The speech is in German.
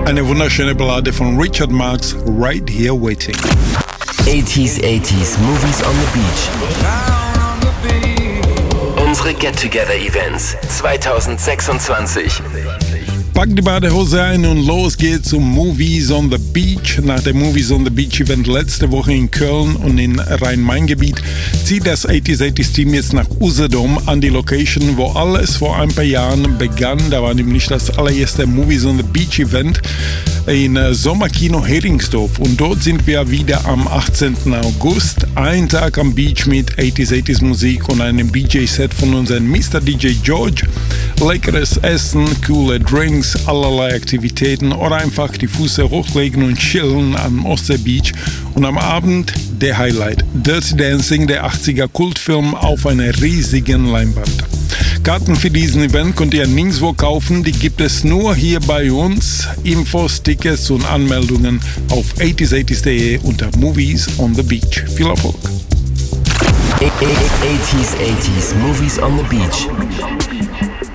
Eine wunderschöne Ballade von Richard Marx, Right Here Waiting. 80s Movies on the Beach. Unsere Get-Together-Events 2026. Pack die Badehose ein und los geht's zum Movies on the Beach. Nach dem Movies on the Beach Event letzte Woche in Köln und in Rhein-Main-Gebiet zieht das 80s Team jetzt nach Usedom an die Location, wo alles vor ein paar Jahren begann. Da war nämlich das allererste Movies on the Beach Event in Sommerkino Heringsdorf und dort sind wir wieder am 18. August. Ein Tag am Beach mit 80s Musik und einem DJ-Set von unserem Mr. DJ George. Leckeres Essen, coole Drinks, allerlei Aktivitäten oder einfach die Füße hochlegen und chillen am Ostsee-Beach. Und am Abend der Highlight, Dirty Dancing, der 80er Kultfilm auf einer riesigen Leinwand. Karten für diesen Event könnt ihr nirgendwo kaufen, die gibt es nur hier bei uns. Infos, Tickets und Anmeldungen auf 80s80s.de unter Movies on the Beach. Viel Erfolg! 80s Movies on the Beach.